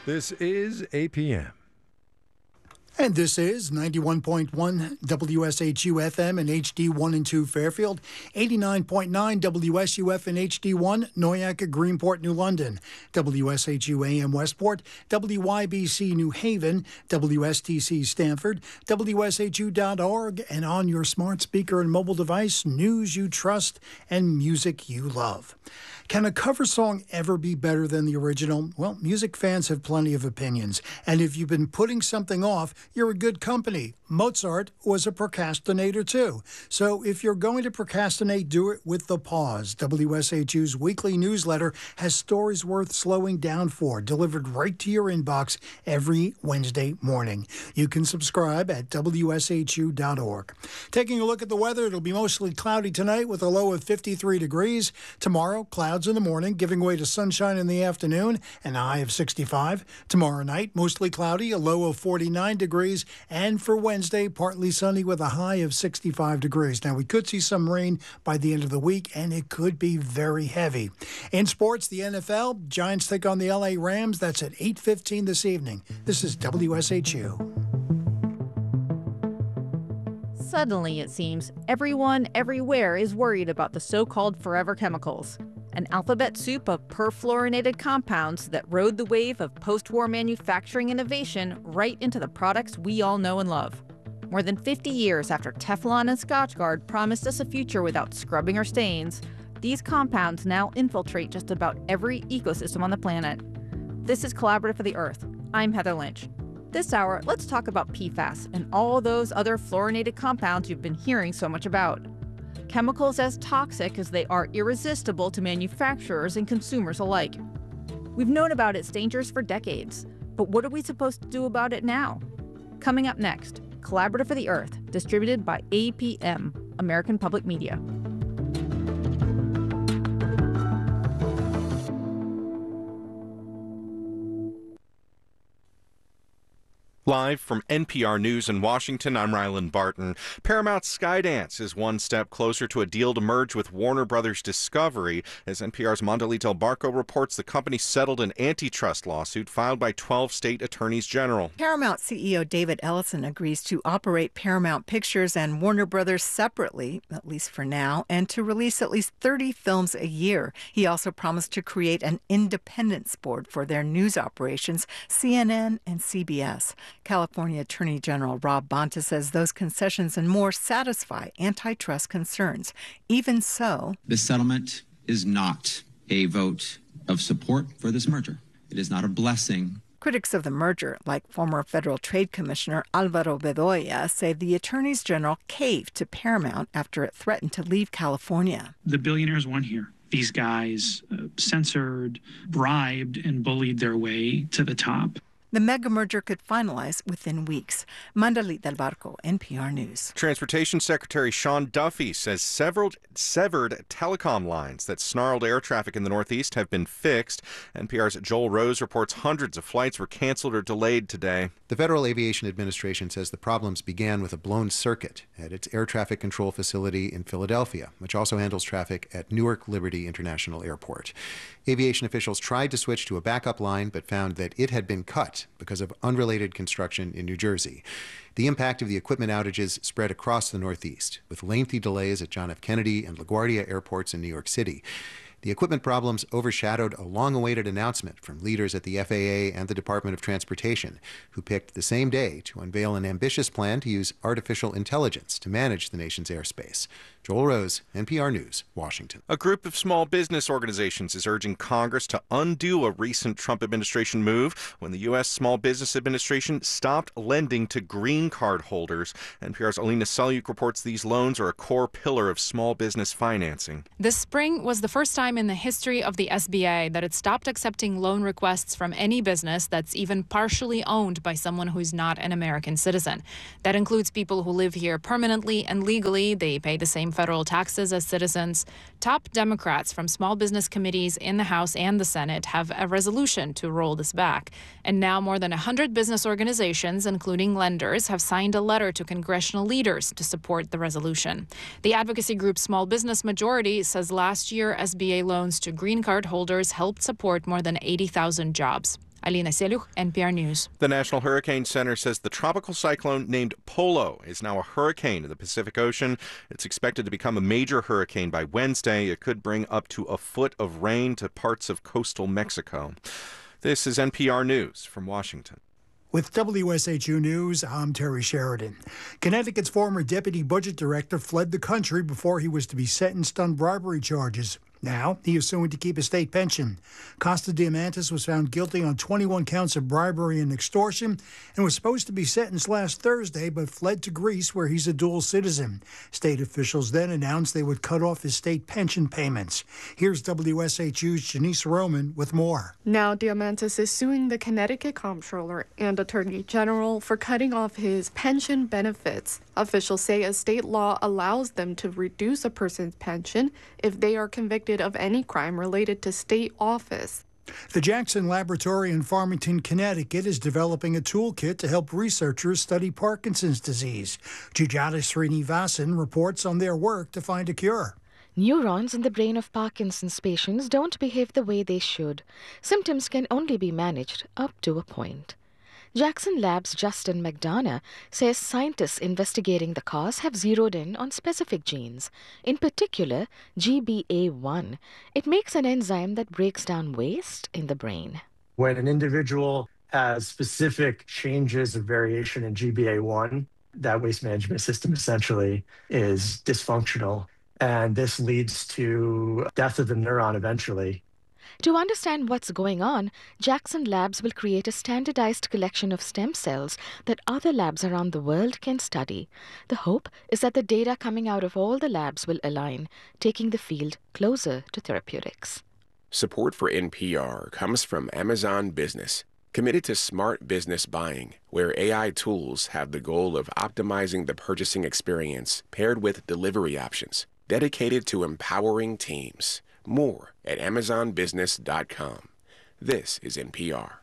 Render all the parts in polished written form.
This is APM. And this is 91.1 WSHU FM and HD1 and 2 Fairfield, 89.9 WSUF and HD1 Noyac, Greenport, New London, WSHU AM Westport, WYBC New Haven, WSTC Stanford, WSHU.org, and on your smart speaker and mobile device, news you trust and music you love. Can a cover song ever be better than the original? Well, music fans have plenty of opinions, and if you've been putting something off, you're a good company. Mozart was a procrastinator too. So if you're going to procrastinate, do it with the pause. WSHU's weekly newsletter has stories worth slowing down for, delivered right to your inbox every Wednesday morning. You can subscribe at WSHU.org. Taking a look at the weather, it'll be mostly cloudy tonight with a low of 53 degrees. Tomorrow, clouds in the morning, giving way to sunshine in the afternoon, and a high of 65. Tomorrow night, mostly cloudy, a low of 49 degrees. And for Wednesday, partly sunny with a high of 65 degrees. Now, we could see some rain by the end of the week, and it could be very heavy. In sports, the NFL, Giants take on the LA Rams. That's at 8:15 this evening. This is WSHU. Suddenly, it seems, everyone everywhere is worried about the so-called forever chemicals. An alphabet soup of perfluorinated compounds that rode the wave of post-war manufacturing innovation right into the products we all know and love. More than 50 years after Teflon and Scotchgard promised us a future without scrubbing or stains, these compounds now infiltrate just about every ecosystem on the planet. This is Collaborative for the Earth. I'm Heather Lynch. This hour, let's talk about PFAS and all those other fluorinated compounds you've been hearing so much about. Chemicals as toxic as they are irresistible to manufacturers and consumers alike. We've known about its dangers for decades, but what are we supposed to do about it now? Coming up next, Collaborative for the Earth, distributed by APM, American Public Media. Live from NPR News in Washington, I'm Ryland Barton. Paramount's Skydance is one step closer to a deal to merge with Warner Brothers Discovery. As NPR's Mondalit Del Barco reports, the company settled an antitrust lawsuit filed by 12 state attorneys general. Paramount CEO David Ellison agrees to operate Paramount Pictures and Warner Brothers separately, at least for now, and to release at least 30 films a year. He also promised to create an independence board for their news operations, CNN and CBS. California Attorney General Rob Bonta says those concessions and more satisfy antitrust concerns. Even so, the settlement is not a vote of support for this merger. It is not a blessing. Critics of the merger, like former Federal Trade Commissioner Alvaro Bedoya, say the attorneys general caved to Paramount after it threatened to leave California. The billionaires won here. These guys censored, bribed, and bullied their way to the top. The mega merger could finalize within weeks. Mondalit Del Barco, NPR News. Transportation Secretary Sean Duffy says severed telecom lines that snarled air traffic in the Northeast have been fixed. NPR's Joel Rose reports hundreds of flights were canceled or delayed today. The Federal Aviation Administration says the problems began with a blown circuit at its air traffic control facility in Philadelphia, which also handles traffic at Newark Liberty International Airport. Aviation officials tried to switch to a backup line but found that it had been cut because of unrelated construction in New Jersey. The impact of the equipment outages spread across the Northeast, with lengthy delays at John F. Kennedy and LaGuardia airports in New York City. The equipment problems overshadowed a long-awaited announcement from leaders at the FAA and the Department of Transportation, who picked the same day to unveil an ambitious plan to use artificial intelligence to manage the nation's airspace. Joel Rose, NPR News, Washington. A group of small business organizations is urging Congress to undo a recent Trump administration move when the U.S. Small Business Administration stopped lending to green card holders. NPR's Alina Selyuk reports these loans are a core pillar of small business financing. This spring was the first time in the history of the SBA that it stopped accepting loan requests from any business that's even partially owned by someone who's not an American citizen. That includes people who live here permanently and legally. They pay the same federal taxes as citizens. Top Democrats from small business committees in the House and the Senate have a resolution to roll this back. And now more than 100 business organizations, including lenders, have signed a letter to congressional leaders to support the resolution. The advocacy group Small Business Majority says last year SBA loans to green card holders helped support more than 80,000 jobs. Alina Seluch, NPR News. The National Hurricane Center says the tropical cyclone named Polo is now a hurricane in the Pacific Ocean. It's expected to become a major hurricane by Wednesday. It could bring up to a foot of rain to parts of coastal Mexico. This is NPR News from Washington. With WSHU News, I'm Terry Sheridan. Connecticut's former deputy budget director fled the country before he was to be sentenced on bribery charges. Now, he is suing to keep his state pension. Costa Diamantis was found guilty on 21 counts of bribery and extortion and was supposed to be sentenced last Thursday, but fled to Greece, where he's a dual citizen. State officials then announced they would cut off his state pension payments. Here's WSHU's Janice Roman with more. Now, Diamantis is suing the Connecticut Comptroller and Attorney General for cutting off his pension benefits. Officials say a state law allows them to reduce a person's pension if they are convicted of any crime related to state office. The Jackson Laboratory in Farmington, Connecticut is developing a toolkit to help researchers study Parkinson's disease. Jujata Srinivasan reports on their work to find a cure. Neurons in the brain of Parkinson's patients don't behave the way they should. Symptoms can only be managed up to a point. Jackson Labs' Justin McDonough says scientists investigating the cause have zeroed in on specific genes, in particular GBA1. It makes an enzyme that breaks down waste in the brain. When an individual has specific changes or variation in GBA1, that waste management system essentially is dysfunctional, and this leads to death of the neuron eventually. To understand what's going on, Jackson Labs will create a standardized collection of stem cells that other labs around the world can study. The hope is that the data coming out of all the labs will align, taking the field closer to therapeutics. Support for NPR comes from Amazon Business, committed to smart business buying, where AI tools have the goal of optimizing the purchasing experience paired with delivery options, dedicated to empowering teams. More at amazonbusiness.com. This is NPR.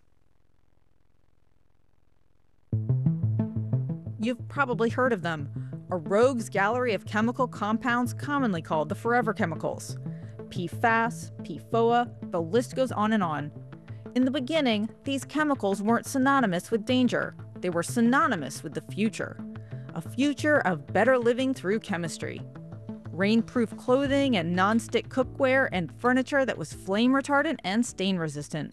You've probably heard of them. A rogues gallery of chemical compounds commonly called the forever chemicals. PFAS, PFOA, the list goes on and on. In the beginning, these chemicals weren't synonymous with danger. They were synonymous with the future. A future of better living through chemistry. Rainproof clothing and non-stick cookware and furniture that was flame retardant and stain resistant.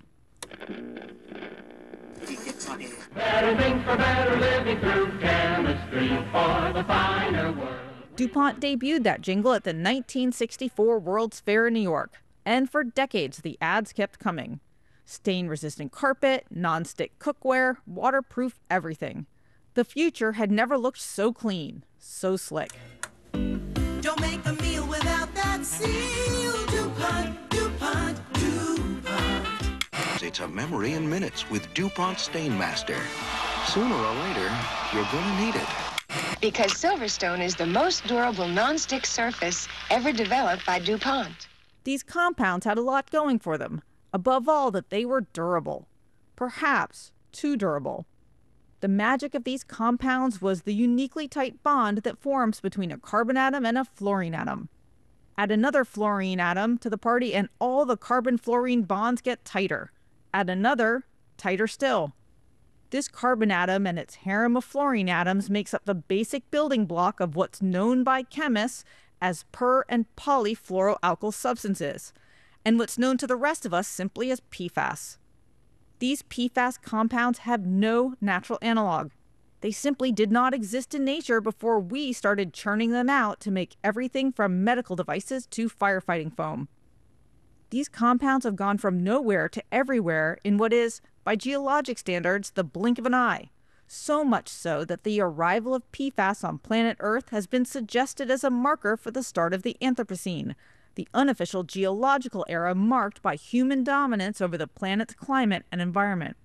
Better things for better living through chemistry for the finer world. DuPont debuted that jingle at the 1964 World's Fair in New York, and for decades the ads kept coming. Stain-resistant carpet, non-stick cookware, waterproof everything. The future had never looked so clean, so slick. Don't make a meal without that seal. DuPont, DuPont, DuPont. It's a memory in minutes with DuPont Stainmaster. Sooner or later, you're going to need it. Because Silverstone is the most durable non-stick surface ever developed by DuPont. These compounds had a lot going for them. Above all, that they were durable. Perhaps too durable. The magic of these compounds was the uniquely tight bond that forms between a carbon atom and a fluorine atom. Add another fluorine atom to the party and all the carbon-fluorine bonds get tighter. Add another, tighter still. This carbon atom and its harem of fluorine atoms makes up the basic building block of what's known by chemists as per- and polyfluoroalkyl substances, and what's known to the rest of us simply as PFAS. These PFAS compounds have no natural analog. They simply did not exist in nature before we started churning them out to make everything from medical devices to firefighting foam. These compounds have gone from nowhere to everywhere in what is, by geologic standards, the blink of an eye. So much so that the arrival of PFAS on planet Earth has been suggested as a marker for the start of the Anthropocene, the unofficial geological era marked by human dominance over the planet's climate and environment.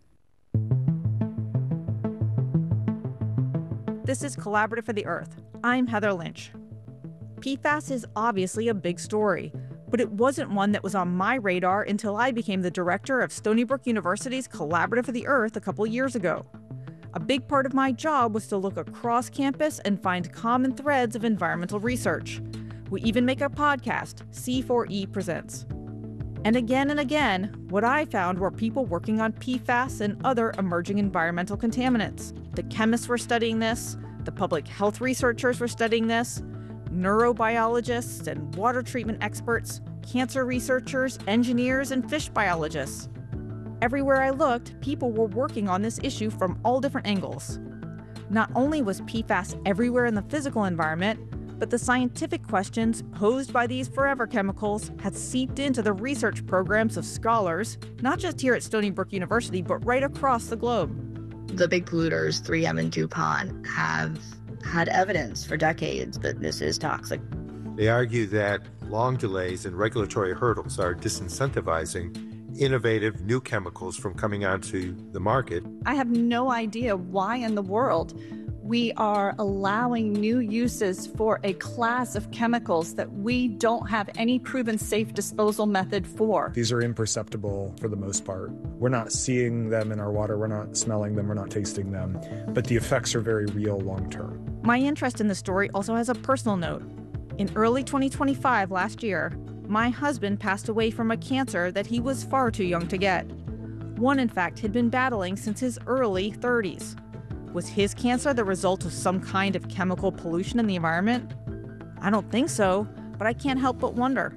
This is Collaborative for the Earth. I'm Heather Lynch. PFAS is obviously a big story, but it wasn't one that was on my radar until I became the director of Stony Brook University's Collaborative for the Earth a couple years ago. A big part of my job was to look across campus and find common threads of environmental research. We even make a podcast, C4E Presents. And again, what I found were people working on PFAS and other emerging environmental contaminants. The chemists were studying this, the public health researchers were studying this, neurobiologists and water treatment experts, cancer researchers, engineers, and fish biologists. Everywhere I looked, people were working on this issue from all different angles. Not only was PFAS everywhere in the physical environment, but the scientific questions posed by these forever chemicals had seeped into the research programs of scholars, not just here at Stony Brook University, but right across the globe. The big polluters, 3M and DuPont, have had evidence for decades that this is toxic. They argue that long delays and regulatory hurdles are disincentivizing innovative new chemicals from coming onto the market. I have no idea why in the world we are allowing new uses for a class of chemicals that we don't have any proven safe disposal method for. These are imperceptible for the most part. We're not seeing them in our water, we're not smelling them, we're not tasting them, but the effects are very real long term. My interest in the story also has a personal note. In early 2025 last year, my husband passed away from a cancer that he was far too young to get. One, in fact, had been battling since his early 30s. Was his cancer the result of some kind of chemical pollution in the environment? I don't think so, but I can't help but wonder.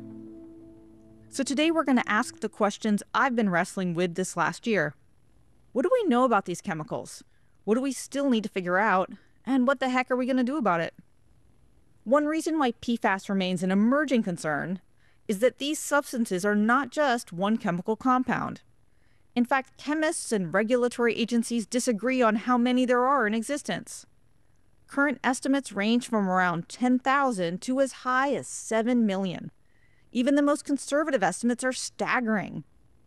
So today we're going to ask the questions I've been wrestling with this last year. What do we know about these chemicals? What do we still need to figure out? And what the heck are we going to do about it? One reason why PFAS remains an emerging concern is that these substances are not just one chemical compound. In fact, chemists and regulatory agencies disagree on how many there are in existence. Current estimates range from around 10,000 to as high as 7 million. Even the most conservative estimates are staggering.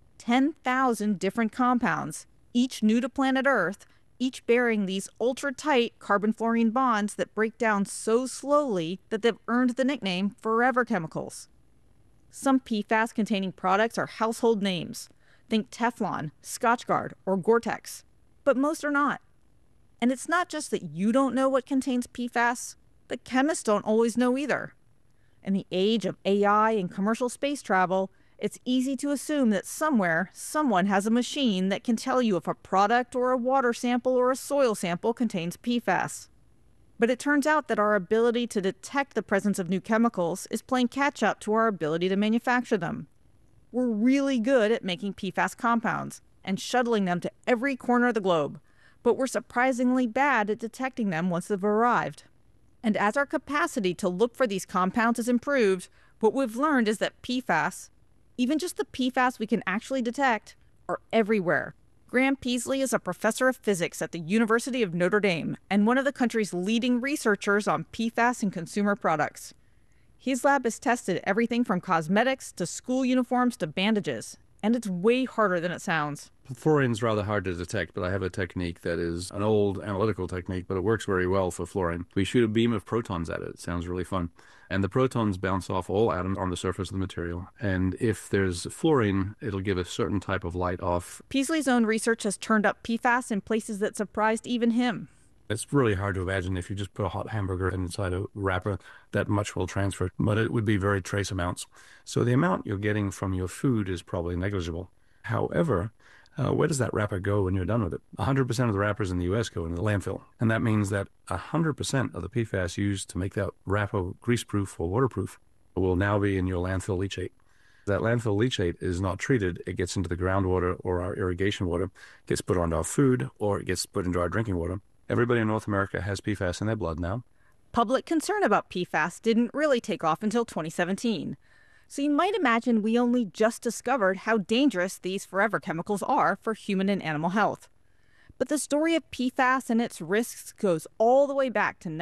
10,000 different compounds, each new to planet Earth, each bearing these ultra-tight carbon-fluorine bonds that break down so slowly that they've earned the nickname forever chemicals. Some PFAS-containing products are household names. Think Teflon, Scotchgard, or Gore-Tex. But most are not. And it's not just that you don't know what contains PFAS, the chemists don't always know either. In the age of AI and commercial space travel, it's easy to assume that somewhere, someone has a machine that can tell you if a product or a water sample or a soil sample contains PFAS. But it turns out that our ability to detect the presence of new chemicals is playing catch-up to our ability to manufacture them. We're really good at making PFAS compounds and shuttling them to every corner of the globe, but we're surprisingly bad at detecting them once they've arrived. And as our capacity to look for these compounds has improved, what we've learned is that PFAS, even just the PFAS we can actually detect, are everywhere. Graham Peasley is a professor of physics at the University of Notre Dame and one of the country's leading researchers on PFAS and consumer products. His lab has tested everything from cosmetics to school uniforms to bandages, and it's way harder than it sounds. Fluorine's rather hard to detect, but I have a technique that is an old analytical technique, but it works very well for fluorine. We shoot a beam of protons at it. It sounds really fun. And the protons bounce off all atoms on the surface of the material. And if there's fluorine, it'll give a certain type of light off. Peasley's own research has turned up PFAS in places that surprised even him. It's really hard to imagine if you just put a hot hamburger inside a wrapper, that much will transfer, but it would be very trace amounts. So the amount you're getting from your food is probably negligible. However, where does that wrapper go when you're done with it? 100% of the wrappers in the U.S. go into the landfill. And that means that 100% of the PFAS used to make that wrapper greaseproof or waterproof will now be in your landfill leachate. That landfill leachate is not treated. It gets into the groundwater or our irrigation water, gets put onto our food, or it gets put into our drinking water. Everybody in North America has PFAS in their blood now. Public concern about PFAS didn't really take off until 2017. So you might imagine we only just discovered how dangerous these forever chemicals are for human and animal health. But the story of PFAS and its risks goes all the way back to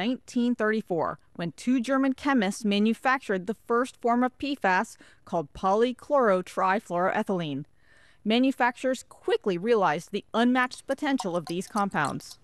1934, when two German chemists manufactured the first form of PFAS called polychlorotrifluoroethylene. Manufacturers quickly realized the unmatched potential of these compounds.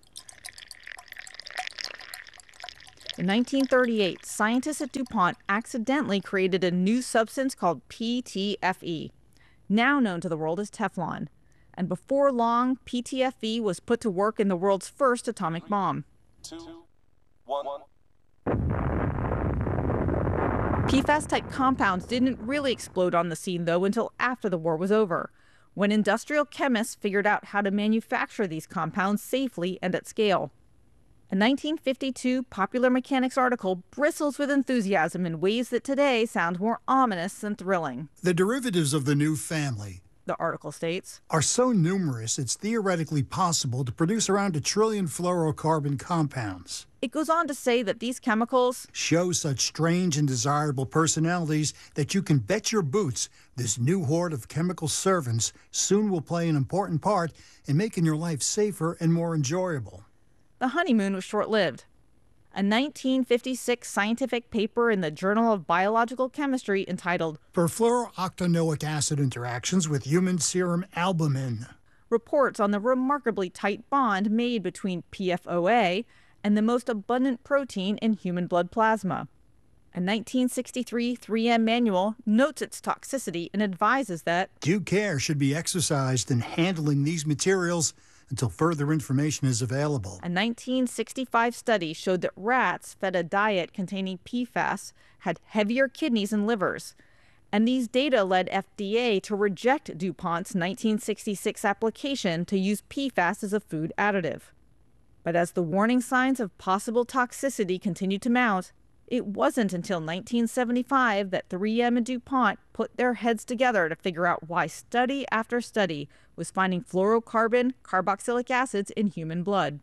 In 1938, scientists at DuPont accidentally created a new substance called PTFE, now known to the world as Teflon. And before long, PTFE was put to work in the world's first atomic bomb. 2, 1. PFAS-type compounds didn't really explode on the scene, though, until after the war was over, when industrial chemists figured out how to manufacture these compounds safely and at scale. A 1952 Popular Mechanics article bristles with enthusiasm in ways that today sound more ominous than thrilling. The derivatives of the new family, the article states, are so numerous it's theoretically possible to produce around 1 trillion fluorocarbon compounds. It goes on to say that these chemicals show such strange and desirable personalities that you can bet your boots this new horde of chemical servants soon will play an important part in making your life safer and more enjoyable. The honeymoon was short-lived. A 1956 scientific paper in the Journal of Biological Chemistry entitled Perfluorooctanoic Acid Interactions with Human Serum Albumin reports on the remarkably tight bond made between PFOA and the most abundant protein in human blood plasma. A 1963 3M manual notes its toxicity and advises that due care should be exercised in handling these materials until further information is available. A 1965 study showed that rats fed a diet containing PFAS had heavier kidneys and livers, and these data led FDA to reject DuPont's 1966 application to use PFAS as a food additive. But as the warning signs of possible toxicity continued to mount, it wasn't until 1975 that 3M and DuPont put their heads together to figure out why study after study was finding fluorocarbon carboxylic acids in human blood.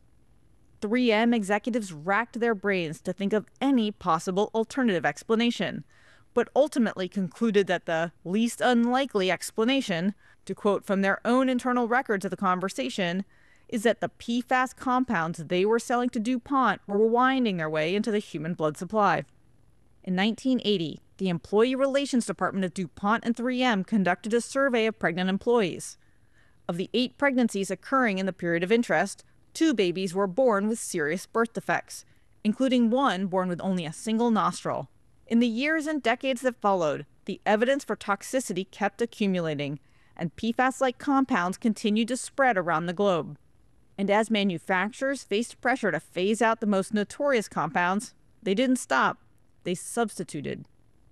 3M executives racked their brains to think of any possible alternative explanation, but ultimately concluded that the least unlikely explanation, to quote from their own internal records of the conversation, is that the PFAS compounds they were selling to DuPont were winding their way into the human blood supply. In 1980, the Employee Relations Department of DuPont and 3M conducted a survey of pregnant employees. Of the 8 pregnancies occurring in the period of interest, 2 babies were born with serious birth defects, including one born with only a single nostril. In the years and decades that followed, the evidence for toxicity kept accumulating, and PFAS-like compounds continued to spread around the globe. And as manufacturers faced pressure to phase out the most notorious compounds, they didn't stop. They substituted.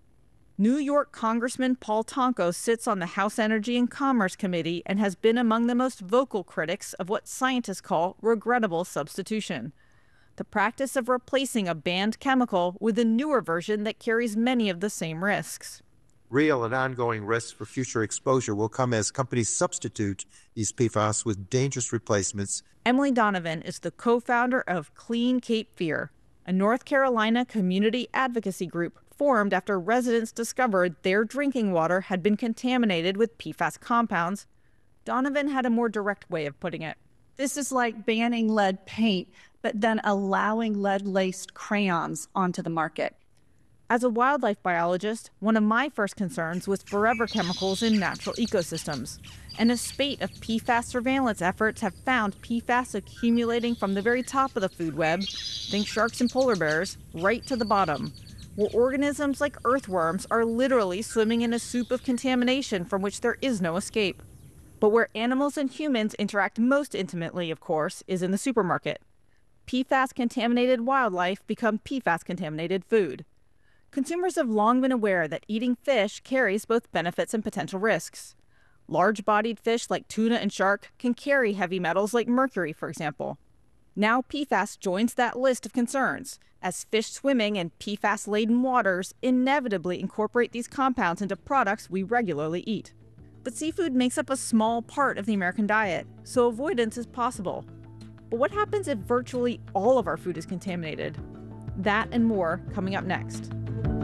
New York Congressman Paul Tonko sits on the House Energy and Commerce Committee and has been among the most vocal critics of what scientists call regrettable substitution, the practice of replacing a banned chemical with a newer version that carries many of the same risks. Real and ongoing risks for future exposure will come as companies substitute these PFAS with dangerous replacements. Emily Donovan is the co-founder of Clean Cape Fear, a North Carolina community advocacy group formed after residents discovered their drinking water had been contaminated with PFAS compounds. Donovan had a more direct way of putting it. This is like banning lead paint, but then allowing lead-laced crayons onto the market. As a wildlife biologist, one of my first concerns was forever chemicals in natural ecosystems, and a spate of PFAS surveillance efforts have found PFAS accumulating from the very top of the food web, think sharks and polar bears, right to the bottom, where organisms like earthworms are literally swimming in a soup of contamination from which there is no escape. But where animals and humans interact most intimately, of course, is in the supermarket. PFAS-contaminated wildlife become PFAS-contaminated food. Consumers have long been aware that eating fish carries both benefits and potential risks. Large-bodied fish like tuna and shark can carry heavy metals like mercury, for example. Now PFAS joins that list of concerns, as fish swimming in PFAS-laden waters inevitably incorporate these compounds into products we regularly eat. But seafood makes up a small part of the American diet, so avoidance is possible. But what happens if virtually all of our food is contaminated? That and more coming up next.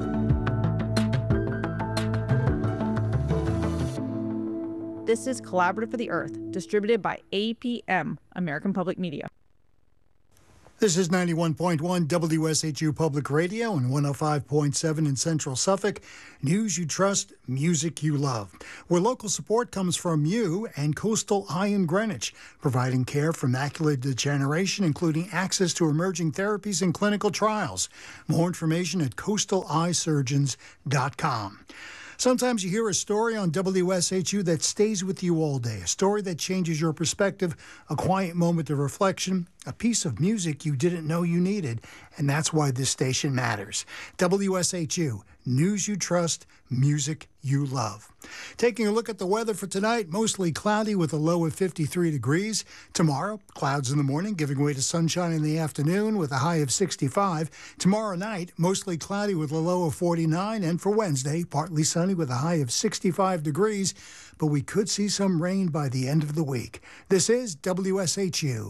This is Collaborative for the Earth, distributed by APM, American Public Media. This is 91.1 WSHU Public Radio and 105.7 in Central Suffolk. News you trust, music you love. Where local support comes from you and Coastal Eye in Greenwich, providing care for macular degeneration, including access to emerging therapies and clinical trials. More information at coastaleyesurgeons.com. Sometimes you hear a story on WSHU that stays with you all day, a story that changes your perspective, a quiet moment of reflection, a piece of music you didn't know you needed, and that's why this station matters. WSHU news you trust, music you love. Taking a look at the weather for tonight, mostly cloudy with a low of 53 degrees. Tomorrow, clouds in the morning, giving way to sunshine in the afternoon with a high of 65. Tomorrow night, mostly cloudy with a low of 49. And for Wednesday, partly sunny with a high of 65 degrees. But we could see some rain by the end of the week. This is WSHU.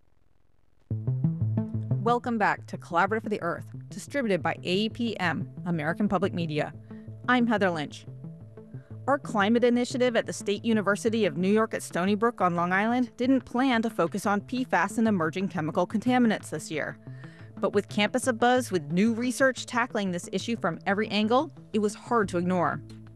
Welcome back to Collaborative for the Earth, distributed by APM, American Public Media. I'm Heather Lynch. Our climate initiative at the State University of New York at Stony Brook on Long Island didn't plan to focus on PFAS and emerging chemical contaminants this year. But with campus abuzz with new research tackling this issue from every angle, it was hard to ignore.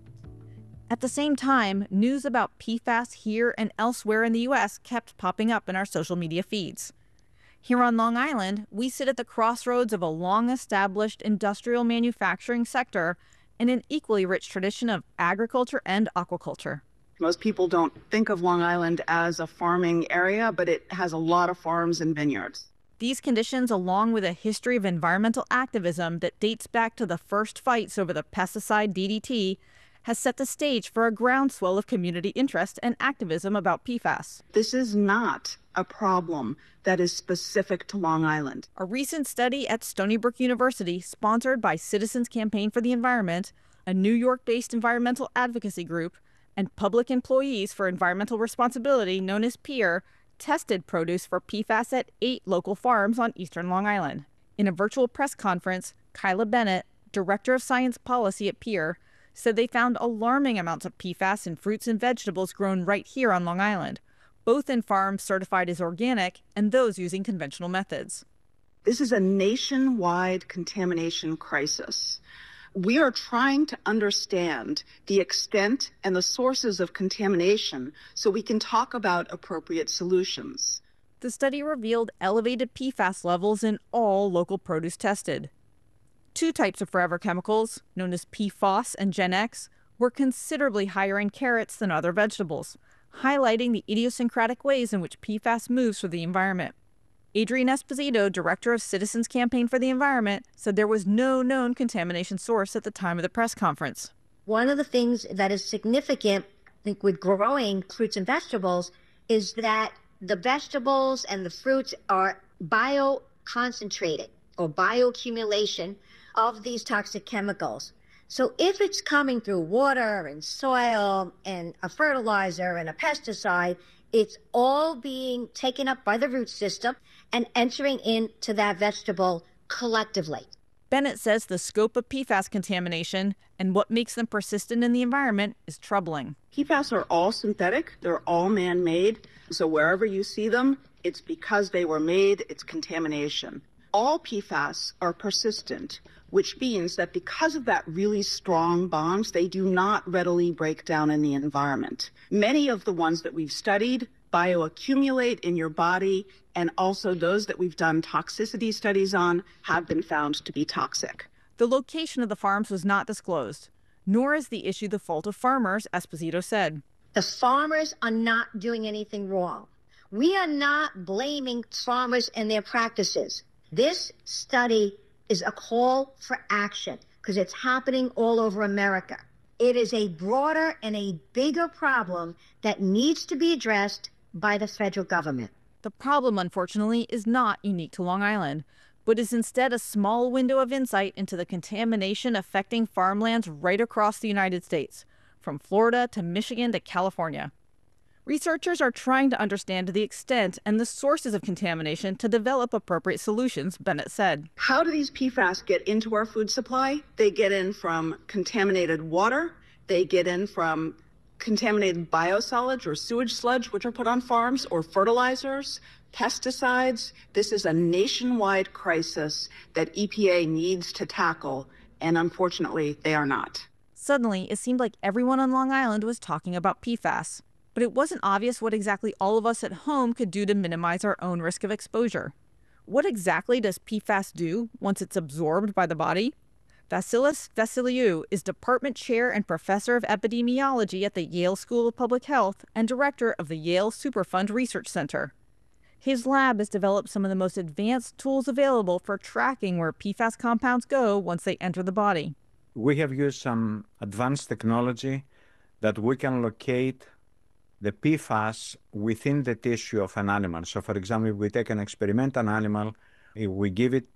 At the same time, news about PFAS here and elsewhere in the U.S. kept popping up in our social media feeds. Here on Long Island, we sit at the crossroads of a long-established industrial manufacturing sector and an equally rich tradition of agriculture and aquaculture. Most people don't think of Long Island as a farming area, but it has a lot of farms and vineyards. These conditions, along with a history of environmental activism that dates back to the first fights over the pesticide DDT, has set the stage for a groundswell of community interest and activism about PFAS. This is not a problem that is specific to Long Island. A recent study at Stony Brook University, sponsored by Citizens Campaign for the Environment, a New York-based environmental advocacy group, and Public Employees for Environmental Responsibility, known as PEER, tested produce for PFAS at 8 local farms on eastern Long Island. In a virtual press conference, Kyla Bennett, Director of Science Policy at PEER, said they found alarming amounts of PFAS in fruits and vegetables grown right here on Long Island, both in farms certified as organic and those using conventional methods. This is a nationwide contamination crisis. We are trying to understand the extent and the sources of contamination so we can talk about appropriate solutions. The study revealed elevated PFAS levels in all local produce tested. 2 types of forever chemicals, known as PFOS and Gen-X, were considerably higher in carrots than other vegetables, highlighting the idiosyncratic ways in which PFAS moves through the environment. Adrienne Esposito, Director of Citizens Campaign for the Environment, said there was no known contamination source at the time of the press conference. One of the things that is significant, I think, with growing fruits and vegetables is that the vegetables and the fruits are bioconcentrated or bioaccumulation of these toxic chemicals. So if it's coming through water and soil and a fertilizer and a pesticide, it's all being taken up by the root system and entering into that vegetable collectively. Bennett says the scope of PFAS contamination and what makes them persistent in the environment is troubling. PFAS are all synthetic. They're all man-made. So wherever you see them, it's because they were made, it's contamination. All PFAS are persistent, which means that because of that really strong bonds, they do not readily break down in the environment. Many of the ones that we've studied bioaccumulate in your body, and also those that we've done toxicity studies on have been found to be toxic. The location of the farms was not disclosed, nor is the issue the fault of farmers, Esposito said. The farmers are not doing anything wrong. We are not blaming farmers and their practices. This study is a call for action because it's happening all over America. It is a broader and a bigger problem that needs to be addressed by the federal government. The problem, unfortunately, is not unique to Long Island, but is instead a small window of insight into the contamination affecting farmlands right across the United States, from Florida to Michigan to California. Researchers are trying to understand the extent and the sources of contamination to develop appropriate solutions, Bennett said. How do these PFAS get into our food supply? They get in from contaminated water. They get in from contaminated biosolids or sewage sludge, which are put on farms, or fertilizers, pesticides. This is a nationwide crisis that EPA needs to tackle, and unfortunately, they are not. Suddenly, it seemed like everyone on Long Island was talking about PFAS. But it wasn't obvious what exactly all of us at home could do to minimize our own risk of exposure. What exactly does PFAS do once it's absorbed by the body? Vasilis Vasiliou is department chair and professor of epidemiology at the Yale School of Public Health and director of the Yale Superfund Research Center. His lab has developed some of the most advanced tools available for tracking where PFAS compounds go once they enter the body. We have used some advanced technology that we can locate the PFAS within the tissue of an animal. So, for example, if we take an experimental animal, if we give it,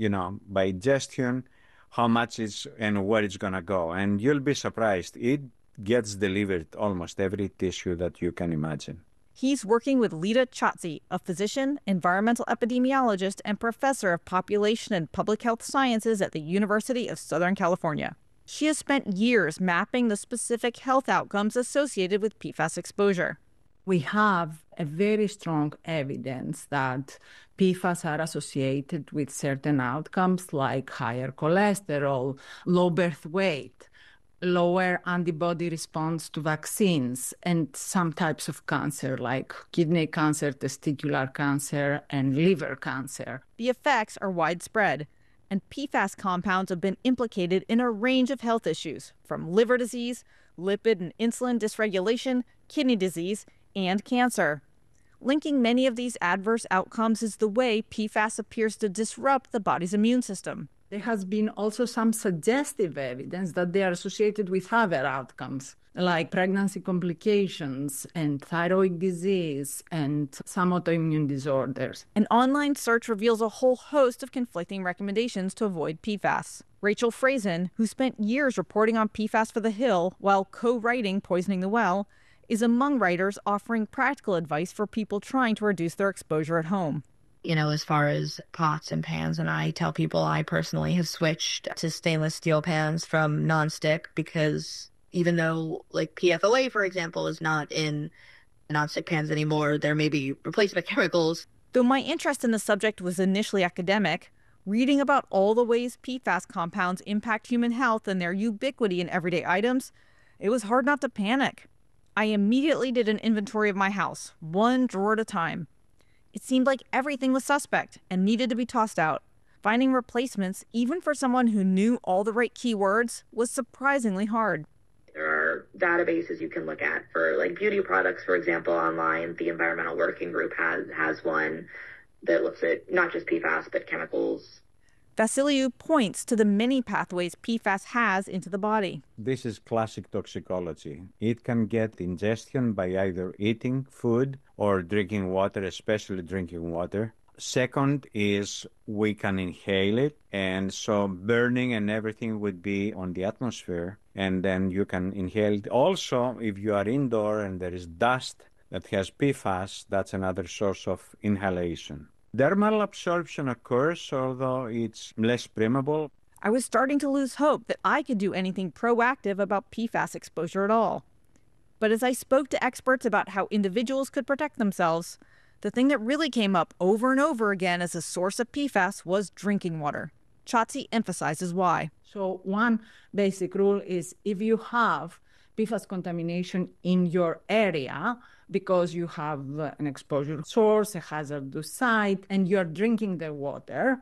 by ingestion, how much is and where it's going to go. And you'll be surprised. It gets delivered almost every tissue that you can imagine. He's working with Lita Chatzi, a physician, environmental epidemiologist, and professor of population and public health sciences at the University of Southern California. She has spent years mapping the specific health outcomes associated with PFAS exposure. We have a very strong evidence that PFAS are associated with certain outcomes like higher cholesterol, low birth weight, lower antibody response to vaccines, and some types of cancer like kidney cancer, testicular cancer, and liver cancer. The effects are widespread, and PFAS compounds have been implicated in a range of health issues, from liver disease, lipid and insulin dysregulation, kidney disease, and cancer. Linking many of these adverse outcomes is the way PFAS appears to disrupt the body's immune system. There has been also some suggestive evidence that they are associated with other outcomes, like pregnancy complications and thyroid disease and some autoimmune disorders. An online search reveals a whole host of conflicting recommendations to avoid PFAS. Rachel Frazen, who spent years reporting on PFAS for The Hill while co-writing Poisoning the Well, is among writers offering practical advice for people trying to reduce their exposure at home. As far as pots and pans, and I tell people I personally have switched to stainless steel pans from nonstick because even though, like, PFOA, for example, is not in nonstick pans anymore, there may be replacement chemicals. Though my interest in the subject was initially academic, reading about all the ways PFAS compounds impact human health and their ubiquity in everyday items, it was hard not to panic. I immediately did an inventory of my house, one drawer at a time. It seemed like everything was suspect and needed to be tossed out. Finding replacements, even for someone who knew all the right keywords, was surprisingly hard. There are databases you can look at for, like, beauty products, for example, online. The Environmental Working Group has one that looks at not just PFAS, but chemicals. Vasiliou points to the many pathways PFAS has into the body. This is classic toxicology. It can get ingestion by either eating food or drinking water, especially drinking water. Second is we can inhale it, and so burning and everything would be on the atmosphere, and then you can inhale it. Also, if you are indoor and there is dust that has PFAS, that's another source of inhalation. Dermal absorption occurs, although it's less permeable. I was starting to lose hope that I could do anything proactive about PFAS exposure at all. But as I spoke to experts about how individuals could protect themselves, the thing that really came up over and over again as a source of PFAS was drinking water. Chatzi emphasizes why. So one basic rule is if you have PFAS contamination in your area, because you have an exposure source, a hazardous site, and you're drinking the water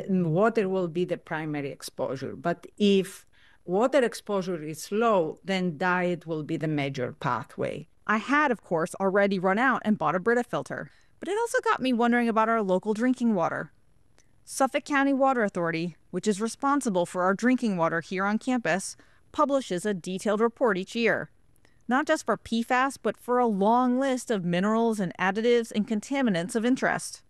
will be the primary exposure. But if water exposure is low, then diet will be the major pathway. I had, of course, already run out and bought a Brita filter, but it also got me wondering about our local drinking water. Suffolk County Water Authority, which is responsible for our drinking water here on campus, publishes a detailed report each year. Not just for PFAS, but for a long list of minerals and additives and contaminants of interest.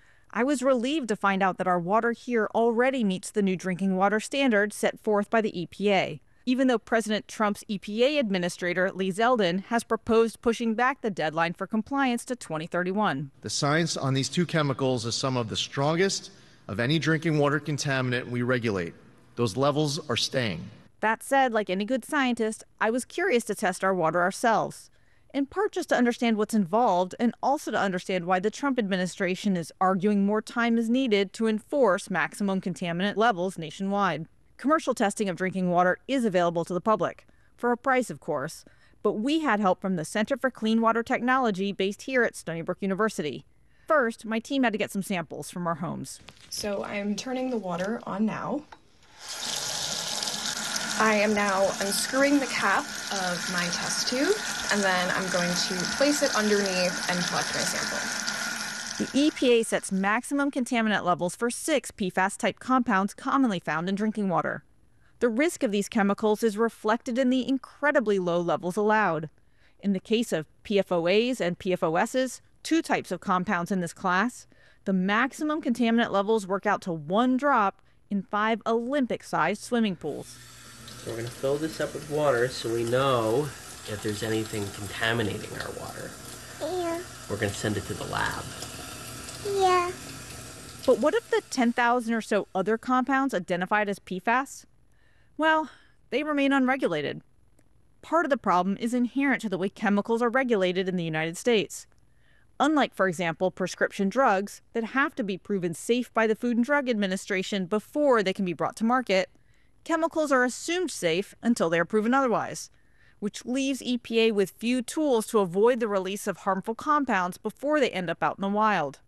I was relieved to find out that our water here already meets the new drinking water standards set forth by the EPA, even though President Trump's EPA administrator, Lee Zeldin, has proposed pushing back the deadline for compliance to 2031. The science on these two chemicals is some of the strongest of any drinking water contaminant we regulate. Those levels are staying. That said, like any good scientist, I was curious to test our water ourselves, in part just to understand what's involved and also to understand why the Trump administration is arguing more time is needed to enforce maximum contaminant levels nationwide. Commercial testing of drinking water is available to the public, for a price, of course, but we had help from the Center for Clean Water Technology based here at Stony Brook University. First, my team had to get some samples from our homes. So I'm turning the water on now. I am now unscrewing the cap of my test tube, and then I'm going to place it underneath and collect my sample. The EPA sets maximum contaminant levels for 6 PFAS-type compounds commonly found in drinking water. The risk of these chemicals is reflected in the incredibly low levels allowed. In the case of PFOAs and PFOSs, two types of compounds in this class, the maximum contaminant levels work out to 1 drop in 5 Olympic-sized swimming pools. So we're going to fill this up with water so we know if there's anything contaminating our water. Yeah. We're going to send it to the lab. Yeah. But what of the 10,000 or so other compounds identified as PFAS? Well, they remain unregulated. Part of the problem is inherent to the way chemicals are regulated in the United States. Unlike, for example, prescription drugs that have to be proven safe by the Food and Drug Administration before they can be brought to market, chemicals are assumed safe until they are proven otherwise, which leaves EPA with few tools to avoid the release of harmful compounds before they end up out in the wild.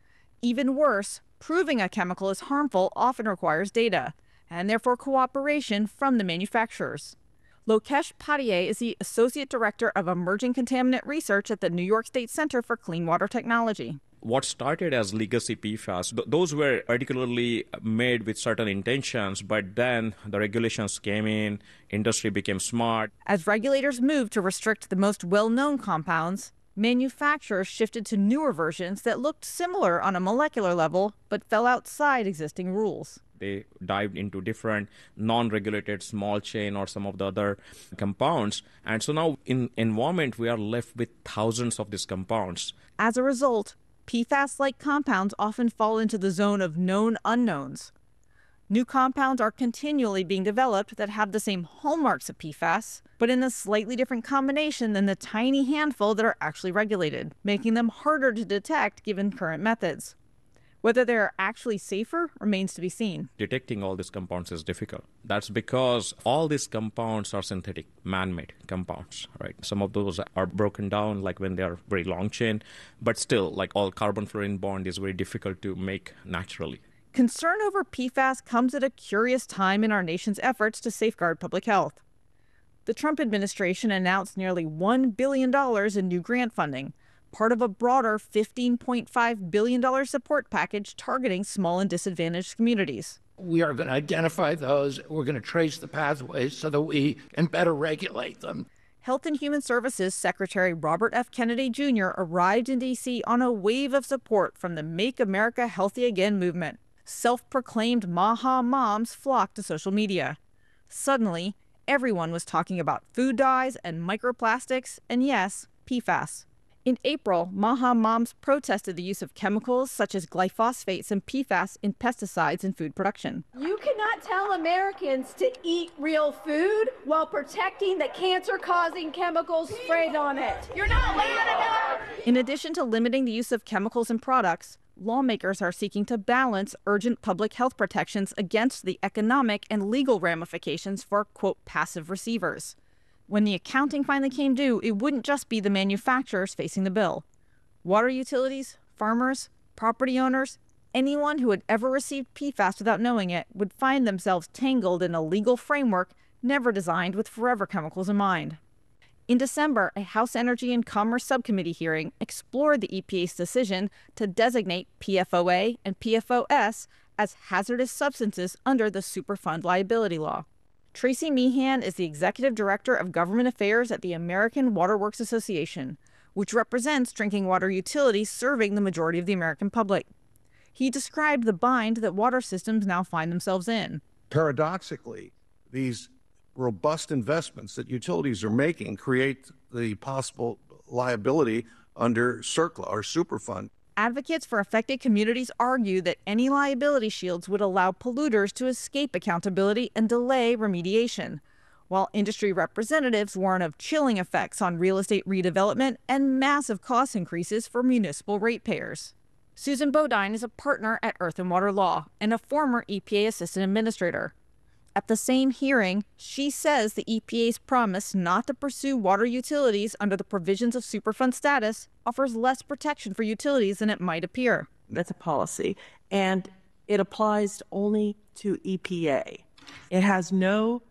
Even worse, proving a chemical is harmful often requires data, and therefore cooperation from the manufacturers. Lokesh Patier is the Associate Director of Emerging Contaminant Research at the New York State Center for Clean Water Technology. What started as legacy PFAS, those were particularly made with certain intentions, but then the regulations came in, industry became smart. As regulators moved to restrict the most well-known compounds, manufacturers shifted to newer versions that looked similar on a molecular level, but fell outside existing rules. They dived into different non-regulated small chain or some of the other compounds. And so now in environment, we are left with thousands of these compounds. As a result, PFAS-like compounds often fall into the zone of known unknowns. New compounds are continually being developed that have the same hallmarks of PFAS, but in a slightly different combination than the tiny handful that are actually regulated, making them harder to detect given current methods. Whether they're actually safer remains to be seen. Detecting all these compounds is difficult. That's because all these compounds are synthetic, man-made compounds, right? Some of those are broken down like when they are very long chain, but still, like all carbon-fluorine bond is very difficult to make naturally. Concern over PFAS comes at a curious time in our nation's efforts to safeguard public health. The Trump administration announced nearly $1 billion in new grant funding, part of a broader $15.5 billion support package targeting small and disadvantaged communities. We are going to identify those. We're going to trace the pathways so that we can better regulate them. Health and Human Services Secretary Robert F. Kennedy Jr. arrived in D.C. on a wave of support from the Make America Healthy Again movement. Self-proclaimed MAHA moms flocked to social media. Suddenly, everyone was talking about food dyes and microplastics and, yes, PFAS. In April, MAHA moms protested the use of chemicals such as glyphosates and PFAS in pesticides in food production. You cannot tell Americans to eat real food while protecting the cancer-causing chemicals sprayed on it. You're not allowed to. In addition to limiting the use of chemicals in products, lawmakers are seeking to balance urgent public health protections against the economic and legal ramifications for, quote, passive receivers. When the accounting finally came due, it wouldn't just be the manufacturers facing the bill. Water utilities, farmers, property owners, anyone who had ever received PFAS without knowing it would find themselves tangled in a legal framework never designed with forever chemicals in mind. In December, a House Energy and Commerce Subcommittee hearing explored the EPA's decision to designate PFOA and PFOS as hazardous substances under the Superfund liability law. Tracy Meehan is the Executive Director of Government Affairs at the American Water Works Association, which represents drinking water utilities serving the majority of the American public. He described the bind that water systems now find themselves in. Paradoxically, these robust investments that utilities are making create the possible liability under CERCLA or Superfund. Advocates for affected communities argue that any liability shields would allow polluters to escape accountability and delay remediation, while industry representatives warn of chilling effects on real estate redevelopment and massive cost increases for municipal ratepayers. Susan Bodine is a partner at Earth and Water Law and a former EPA assistant administrator. At the same hearing, she says the EPA's promise not to pursue water utilities under the provisions of Superfund status offers less protection for utilities than it might appear. That's a policy, and it applies only to EPA. It has no